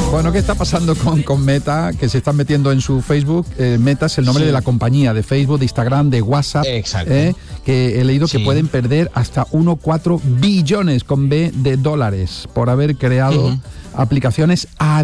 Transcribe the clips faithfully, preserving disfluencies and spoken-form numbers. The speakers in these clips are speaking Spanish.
Bueno, ¿qué está pasando con, con Meta? Que se están metiendo en su Facebook. Eh, Meta es el nombre sí. de la compañía, de Facebook, de Instagram, de WhatsApp. Exacto. Eh, que he leído sí. que pueden perder hasta uno coma cuatro billones con B de dólares por haber creado uh-huh. aplicaciones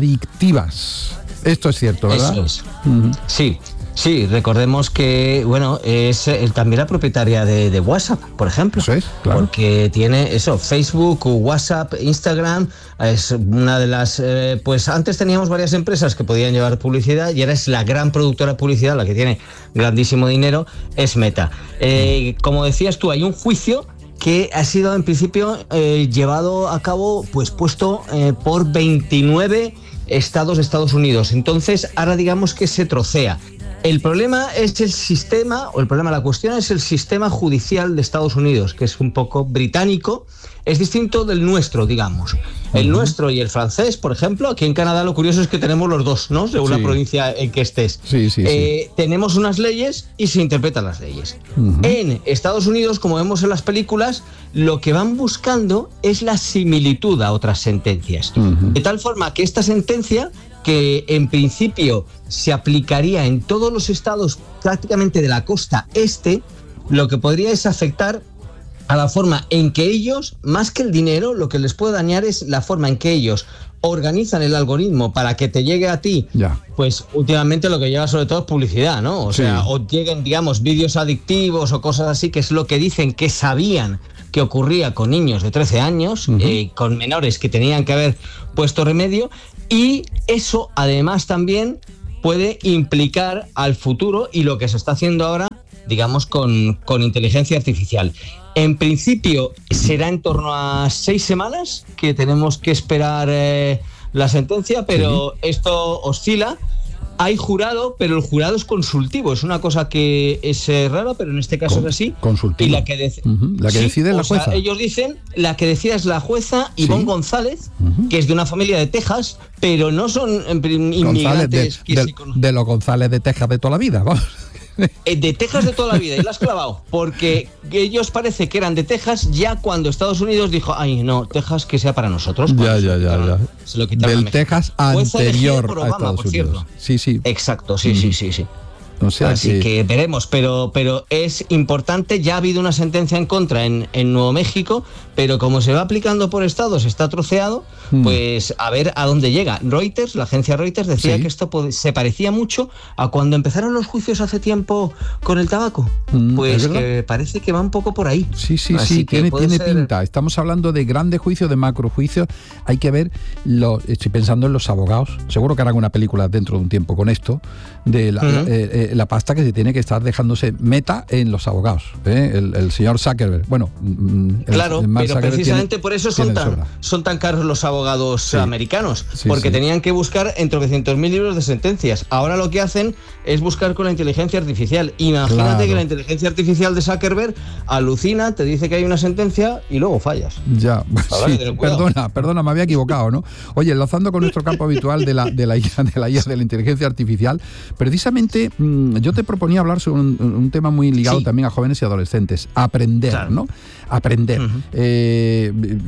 adictivas. Esto es cierto, ¿verdad? Eso es. Uh-huh. Sí. Sí, recordemos que, bueno, es eh, también la propietaria de, de WhatsApp, por ejemplo. Eso es, claro. Porque tiene eso, Facebook, WhatsApp, Instagram, es una de las, eh, pues antes teníamos varias empresas que podían llevar publicidad y ahora es la gran productora de publicidad, la que tiene grandísimo dinero, es Meta. Eh, como decías tú, hay un juicio que ha sido en principio eh, llevado a cabo, pues puesto eh, por veintinueve estados de Estados Unidos. Entonces, ahora digamos que se trocea. El problema es el sistema, o el problema, la cuestión es el sistema judicial de Estados Unidos, que es un poco británico, es distinto del nuestro, digamos. El uh-huh. nuestro y el francés, por ejemplo, aquí en Canadá lo curioso es que tenemos los dos, ¿no? Según sí. la provincia en que estés. Sí, sí, eh, sí. Tenemos unas leyes y se interpretan las leyes. Uh-huh. En Estados Unidos, como vemos en las películas, lo que van buscando es la similitud a otras sentencias. Uh-huh. De tal forma que esta sentencia, que en principio se aplicaría en todos los estados prácticamente de la costa este, lo que podría es afectar a la forma en que ellos, más que el dinero, lo que les puede dañar es la forma en que ellos organizan el algoritmo para que te llegue a ti, ya. Pues últimamente lo que llega sobre todo es publicidad, ¿no? O sí. sea, o lleguen, digamos, vídeos adictivos o cosas así, que es lo que dicen que sabían que ocurría con niños de trece años, uh-huh. eh, con menores que tenían que haber puesto remedio, y eso además también puede implicar al futuro y lo que se está haciendo ahora, digamos, con, con inteligencia artificial. En principio será en torno a seis semanas que tenemos que esperar eh, la sentencia, pero sí. esto oscila. Hay jurado, pero el jurado es consultivo. Es una cosa que es eh, rara, pero en este caso Con, es así. Consultivo. Y la que, de- uh-huh. la que sí, decide es la o sea, jueza. ellos dicen, la que decide es la jueza Ivonne sí. González, uh-huh. que es de una familia de Texas, pero no son inmigrantes. González de, que de, se conocen. de los González de Texas de toda la vida, vamos. De Texas de toda la vida, y la has clavado, porque ellos parece que eran de Texas ya cuando Estados Unidos dijo, ay, no, Texas que sea para nosotros. Ya, ya, ya, ya. Se lo quitaron del Texas anterior por a Obama, Estados por Unidos. cierto. Sí, sí. Exacto, sí, mm. sí, sí, sí. O sea Así que... que veremos, pero, pero es importante. Ya ha habido una sentencia en contra en, en Nuevo México, pero como se va aplicando por estados, está troceado, mm. pues a ver a dónde llega. Reuters, la agencia Reuters, decía sí. que esto pod- se parecía mucho a cuando empezaron los juicios hace tiempo con el tabaco. Mm, pues que parece que va un poco por ahí. Sí, sí, Así sí, tiene, tiene ser... pinta. Estamos hablando de grandes juicios, de macrojuicios. Hay que ver, lo, estoy pensando en los abogados. Seguro que harán una película dentro de un tiempo con esto, de la, uh-huh. la, eh, la pasta que se tiene que estar dejándose Meta en los abogados. ¿eh? El, el señor Zuckerberg. Bueno, el, claro, el pero Zuckerberg precisamente tiene, por eso son tan, son tan caros los abogados sí. americanos, sí, porque sí. tenían que buscar entre trescientos mil libros de sentencias. Ahora lo que hacen es buscar con la inteligencia artificial. Imagínate claro. que la inteligencia artificial de Zuckerberg alucina, te dice que hay una sentencia y luego fallas. Ya, sí, perdona, perdona, me había equivocado, ¿no? Oye, enlazando con nuestro campo habitual de la, de la I A, de la I A, de la inteligencia artificial, precisamente mmm, yo te proponía hablar sobre un, un tema muy ligado sí. también a jóvenes y adolescentes, aprender, claro. ¿no? Aprender. Uh-huh. Eh,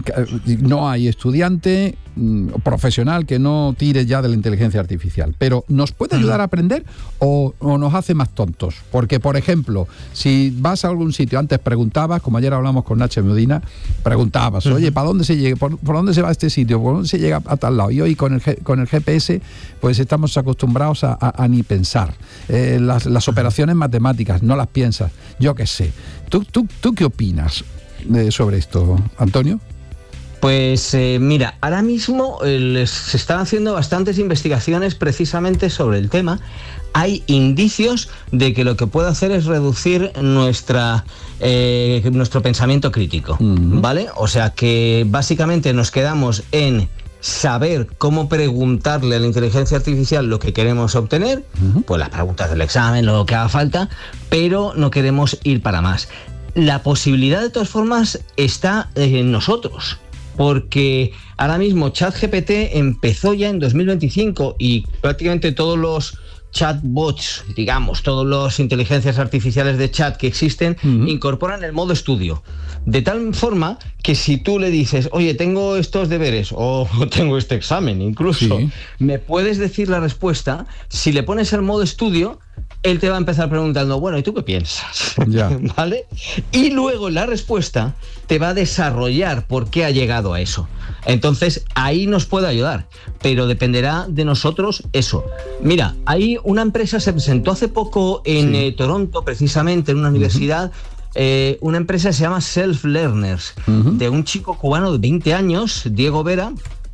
no hay estudiante mmm, profesional que no tire ya de la inteligencia artificial, pero ¿nos puede ayudar uh-huh. a aprender o, o nos hace más tontos? Porque, por ejemplo, si vas a algún sitio, antes preguntabas, como ayer hablamos con Nacho Medina, preguntabas, oye, ¿para dónde se llega? ¿Por, ¿Por dónde se va este sitio? ¿Por dónde se llega a tal lado? Y hoy con el, con el G P S, pues estamos acostumbrados a, a, a ni pensar. Eh, las, las operaciones matemáticas, no las piensas. Yo qué sé. ¿Tú, tú, tú qué opinas de, sobre esto, Antonio? Pues eh, mira, ahora mismo eh, se están haciendo bastantes investigaciones precisamente sobre el tema. Hay indicios de que lo que puede hacer es reducir nuestra eh, nuestro pensamiento crítico, uh-huh. ¿vale? O sea que básicamente nos quedamos en saber cómo preguntarle a la inteligencia artificial lo que queremos obtener, uh-huh. pues las preguntas del examen, lo que haga falta, pero no queremos ir para más. La posibilidad, de todas formas, está en nosotros. Porque ahora mismo ChatGPT empezó ya en dos mil veinticinco y prácticamente todos los chatbots, digamos, todas las inteligencias artificiales de chat que existen, uh-huh. incorporan el modo estudio. De tal forma que si tú le dices, oye, tengo estos deberes o tengo este examen incluso, sí. me puedes decir la respuesta. Si le pones el modo estudio, él te va a empezar preguntando, bueno, ¿y tú qué piensas? Ya. ¿Vale? Y luego la respuesta te va a desarrollar por qué ha llegado a eso. Entonces, ahí nos puede ayudar, pero dependerá de nosotros eso. Mira, hay una empresa, se presentó hace poco en sí. eh, Toronto, precisamente, en una universidad, uh-huh. eh, una empresa que se llama Self Learners, uh-huh. de un chico cubano de veinte años, Diego Vera,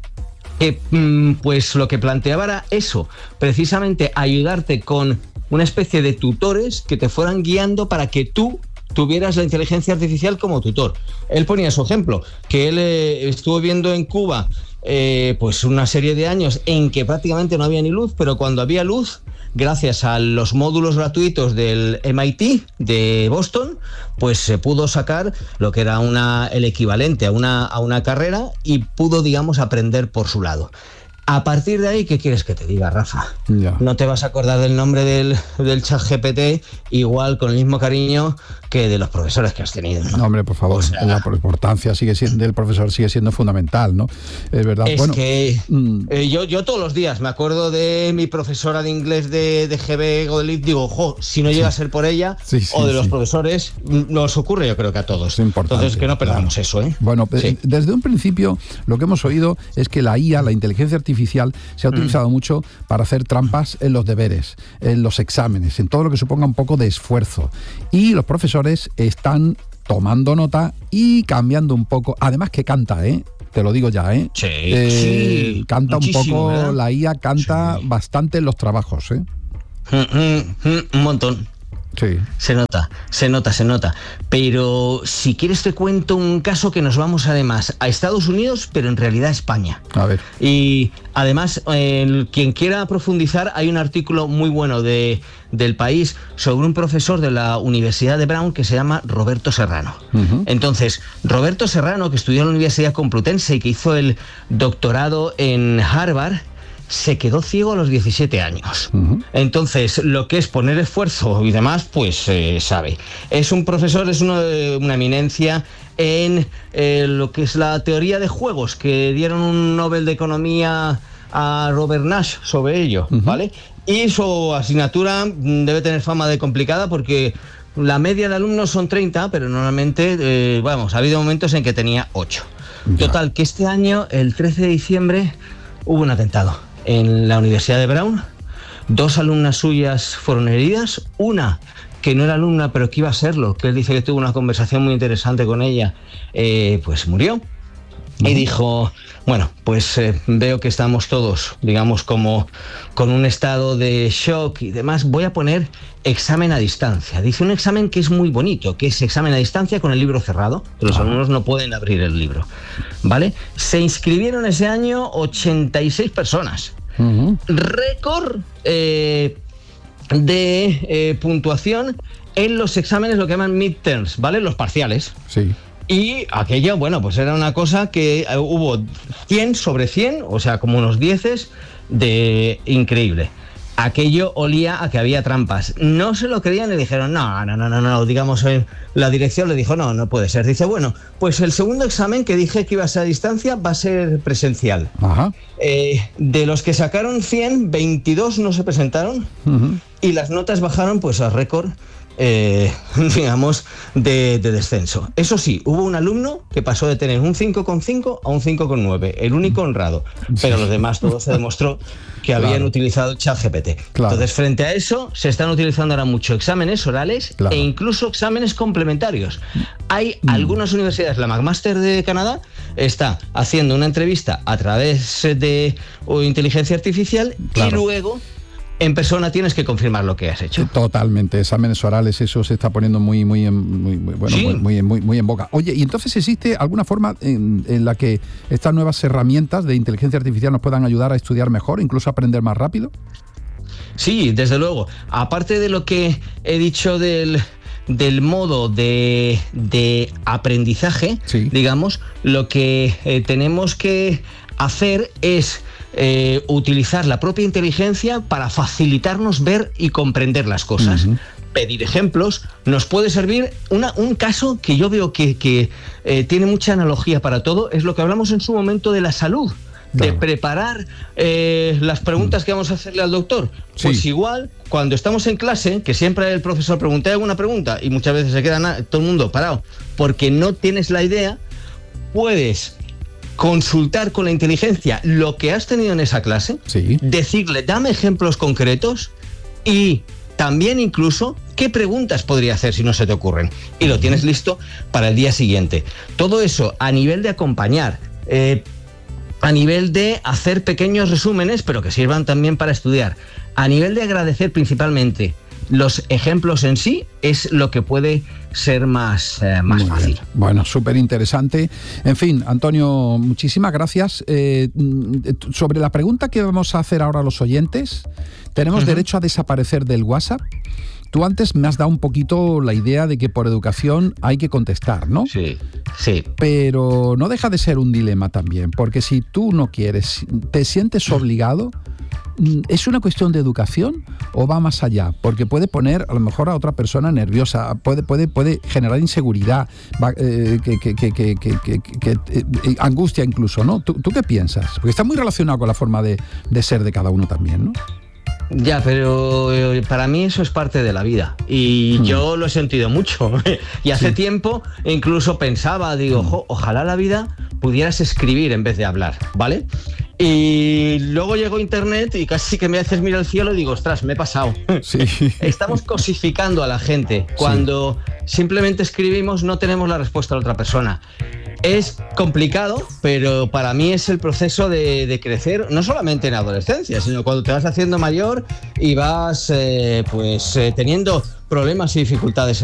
que pues lo que planteaba era eso, precisamente ayudarte con una especie de tutores que te fueran guiando para que tú tuvieras la inteligencia artificial como tutor. Él ponía su ejemplo, que él eh, estuvo viendo en Cuba eh, pues una serie de años en que prácticamente no había ni luz, pero cuando había luz, gracias a los módulos gratuitos del M I T de Boston, pues se pudo sacar lo que era una, el equivalente a una, a una carrera y pudo, digamos, aprender por su lado. A partir de ahí, ¿qué quieres que te diga, Rafa? Ya. No te vas a acordar del nombre del, del ChatGPT igual con el mismo cariño que de los profesores que has tenido, ¿no? No, hombre, por favor, o sea, la importancia sigue siendo, del profesor sigue siendo fundamental, ¿no? Es verdad. Es bueno, que mm. eh, yo, yo todos los días me acuerdo de mi profesora de inglés de, de G B Godelic, digo, jo, si no llega sí. a ser por ella, sí, sí, o de los sí. profesores, nos ocurre yo creo que a todos. Es importante. Entonces, que no perdamos claro. eso, ¿eh? Bueno, sí. desde un principio lo que hemos oído es que la I A, la inteligencia artificial, se ha utilizado mm. mucho para hacer trampas en los deberes, en los exámenes, en todo lo que suponga un poco de esfuerzo. Y los profesores están tomando nota y cambiando un poco. Además que canta, ¿eh? Te lo digo ya, ¿eh? Sí, eh sí. Canta un poco, ¿verdad? La I A canta sí. bastante en los trabajos, ¿eh? Mm, mm, mm, un montón. Sí. Se nota, se nota, se nota. Pero si quieres te cuento un caso que nos vamos además a Estados Unidos, pero en realidad a España. A ver. Y además, eh, quien quiera profundizar, hay un artículo muy bueno de, del País sobre un profesor de la Universidad de Brown que se llama Roberto Serrano. Uh-huh. Entonces, Roberto Serrano, que estudió en la Universidad Complutense y que hizo el doctorado en Harvard, se quedó ciego a los diecisiete años. Uh-huh. Entonces, lo que es poner esfuerzo y demás, pues eh, sabe. Es un profesor, es uno de, una eminencia en eh, lo que es la teoría de juegos, que dieron un Nobel de Economía a Robert Nash sobre ello, uh-huh. ¿vale? Y su asignatura debe tener fama de complicada porque la media de alumnos son treinta, pero normalmente, eh, vamos, ha habido momentos en que tenía ocho. Ya. Total, que este año, el trece de diciembre, hubo un atentado en la Universidad de Brown. Dos alumnas suyas fueron heridas, una que no era alumna pero que iba a serlo, que él dice que tuvo una conversación muy interesante con ella, eh, pues murió. Uh-huh. Y dijo, bueno, pues eh, veo que estamos todos, digamos, como con un estado de shock y demás, voy a poner examen a distancia. Dice un examen que es muy bonito, que es examen a distancia con el libro cerrado, que los uh-huh. alumnos no pueden abrir el libro, ¿vale? Se inscribieron ese año ochenta y seis personas. Uh-huh. Récord eh, de eh, puntuación en los exámenes, lo que llaman midterms, ¿vale? Los parciales. Sí. Y aquello, bueno, pues era una cosa que eh, hubo cien sobre cien, o sea, como unos dieces de increíble. Aquello olía a que había trampas. No se lo creían y le dijeron, no, no, no, no, no, digamos, eh, la dirección le dijo, no, no puede ser. Dice, bueno, pues el segundo examen que dije que iba a ser a distancia va a ser presencial. Ajá. Eh, de los que sacaron cien, veintidós no se presentaron uh-huh. y las notas bajaron pues a récord, eh, digamos, de, de descenso. Eso sí, hubo un alumno que pasó de tener un cinco coma cinco a un cinco coma nueve, el único honrado, pero los demás todos se demostró que habían claro. utilizado ChatGPT. Claro. Entonces, frente a eso, se están utilizando ahora mucho exámenes orales claro. e incluso exámenes complementarios. Hay mm. algunas universidades, la McMaster de Canadá está haciendo una entrevista a través de o, inteligencia artificial claro. y luego en persona tienes que confirmar lo que has hecho. Totalmente, exámenes orales, eso se está poniendo muy, muy, muy, muy bueno, sí. muy, muy, muy, muy en boca. Oye, ¿y entonces existe alguna forma en, en la que estas nuevas herramientas de inteligencia artificial nos puedan ayudar a estudiar mejor, incluso a aprender más rápido? Sí, desde luego. Aparte de lo que he dicho del del modo de, de aprendizaje, sí. digamos, lo que eh, tenemos que hacer es eh, utilizar la propia inteligencia para facilitarnos ver y comprender las cosas. Uh-huh. Pedir ejemplos nos puede servir. Una, un caso que yo veo que, que eh, tiene mucha analogía para todo es lo que hablamos en su momento de la salud. Claro. De preparar eh, las preguntas que vamos a hacerle al doctor. Sí. Pues igual, cuando estamos en clase, que siempre el profesor pregunta alguna pregunta y muchas veces se queda na- todo el mundo parado porque no tienes la idea, puedes consultar con la inteligencia lo que has tenido en esa clase, sí. Decirle, dame ejemplos concretos y también incluso qué preguntas podría hacer si no se te ocurren. Y lo tienes listo para el día siguiente. Todo eso a nivel de acompañar, eh, a nivel de hacer pequeños resúmenes, pero que sirvan también para estudiar. A nivel de agradecer principalmente los ejemplos en sí, es lo que puede ser más, eh, más fácil. Bien. Bueno, súper interesante. En fin, Antonio, muchísimas gracias. Eh, sobre la pregunta que vamos a hacer ahora a los oyentes, ¿tenemos uh-huh. derecho a desaparecer del WhatsApp? Tú antes me has dado un poquito la idea de que por educación hay que contestar, ¿no? Sí, sí. Pero no deja de ser un dilema también, porque si tú no quieres, te sientes obligado, ¿es una cuestión de educación o va más allá? Porque puede poner a lo mejor a otra persona nerviosa, puede, puede, puede generar inseguridad, va, eh, que, que, que, que, que, que, que eh, angustia incluso, ¿no? ¿Tú, ¿Tú qué piensas? Porque está muy relacionado con la forma de, de ser de cada uno también, ¿no? Ya, pero para mí eso es parte de la vida y mm. yo lo he sentido mucho y hace sí. tiempo incluso pensaba, digo, mm. ojalá la vida pudieras escribir en vez de hablar, ¿vale? Y luego llegó internet y casi que me haces mirar al cielo y digo, ostras, me he pasado. Sí. Estamos cosificando a la gente. Cuando sí. simplemente escribimos no tenemos la respuesta de la otra persona. Es complicado, pero para mí es el proceso de, de crecer, no solamente en la adolescencia, sino cuando te vas haciendo mayor y vas eh, pues eh, teniendo problemas y dificultades